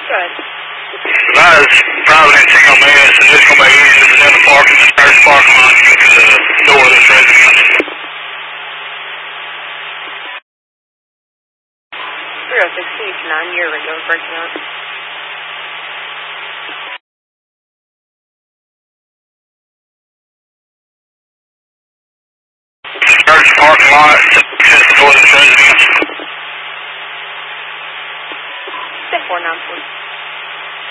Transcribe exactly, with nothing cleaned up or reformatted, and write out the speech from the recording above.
Good. That is Providence single man, so this is going to be easy. This is in the parking, the first parking lot to get to the door of this residence. three oh six East, nine year ago, breaking up. First parking lot to get to the door of this residence. four nine four.